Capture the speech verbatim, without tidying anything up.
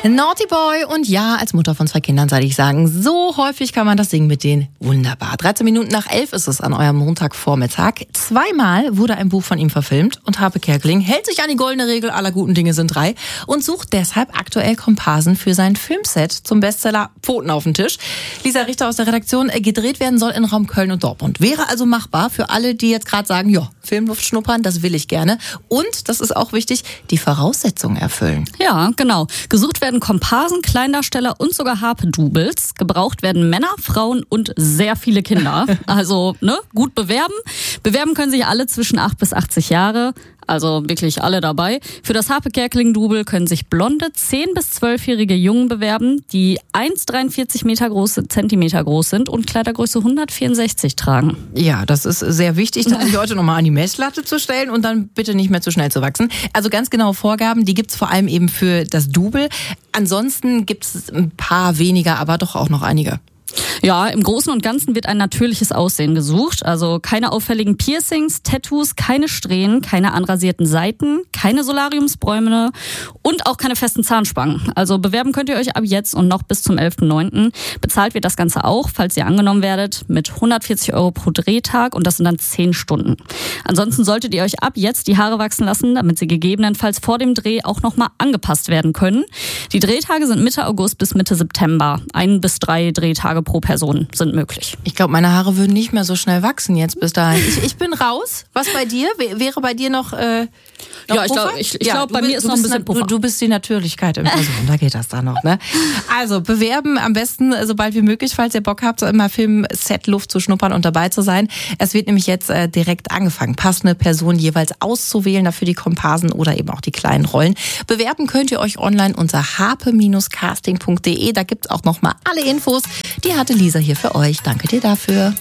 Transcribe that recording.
Naughty Boy und ja, als Mutter von zwei Kindern soll ich sagen, so häufig kann man das singen mit denen. Wunderbar. dreizehn Minuten nach elf ist es an eurem Montagvormittag. Zweimal wurde ein Buch von ihm verfilmt und Harpe Kerkeling hält sich an die goldene Regel, aller guten Dinge sind drei und sucht deshalb aktuell Komparsen für sein Filmset zum Bestseller Pfoten auf den Tisch. Lisa Richter aus der Redaktion, gedreht werden soll in Raum Köln und Dortmund. Wäre also machbar für alle, die jetzt gerade sagen, ja, Filmluft schnuppern, das will ich gerne. Und, das ist auch wichtig, die Voraussetzungen erfüllen. Ja, genau. Gesucht werden Komparsen, Kleindarsteller und sogar Harpe-Doubles. Gebraucht werden Männer, Frauen und sehr viele Kinder. Also, ne, gut bewerben. Bewerben können sich alle zwischen acht bis achtzig Jahre. Also wirklich alle dabei. Für das Harpe Kerkeling-Double können sich blonde zehn- bis zwölfjährige Jungen bewerben, die eins Komma dreiundvierzig Meter groß, Zentimeter groß sind und Kleidergröße hundertvierundsechzig tragen. Ja, das ist sehr wichtig, dann die Leute nochmal an die Messlatte zu stellen und dann bitte nicht mehr zu schnell zu wachsen. Also ganz genaue Vorgaben, die gibt's vor allem eben für das Double. Ansonsten gibt's ein paar weniger, aber doch auch noch einige. Ja, im Großen und Ganzen wird ein natürliches Aussehen gesucht. Also keine auffälligen Piercings, Tattoos, keine Strähnen, keine anrasierten Seiten, keine Solariumsbräune und auch keine festen Zahnspangen. Also bewerben könnt ihr euch ab jetzt und noch bis zum elften neunten Bezahlt wird das Ganze auch, falls ihr angenommen werdet, mit hundertvierzig Euro pro Drehtag und das sind dann zehn Stunden. Ansonsten solltet ihr euch ab jetzt die Haare wachsen lassen, damit sie gegebenenfalls vor dem Dreh auch nochmal angepasst werden können. Die Drehtage sind Mitte August bis Mitte September. Ein bis drei Drehtage pro Person sind möglich. Ich glaube, meine Haare würden nicht mehr so schnell wachsen jetzt bis dahin. Ich, ich bin raus. Was bei dir? Wäre bei dir noch, äh, noch Ja, ich glaube, ich, ich ja, glaub, bei mir ist noch ein bisschen Puffer. Du, du bist die Natürlichkeit in Person, da geht das dann noch, ne? Also, bewerben am besten so bald wie möglich, falls ihr Bock habt, immer Film-Set-Luft zu schnuppern und dabei zu sein. Es wird nämlich jetzt äh, direkt angefangen, passende Personen jeweils auszuwählen, dafür die Komparsen oder eben auch die kleinen Rollen. Bewerben könnt ihr euch online unter harpe Casting punkt de. Da gibt's auch noch mal alle Infos. Die hatte Lisa hier für euch. Danke dir dafür.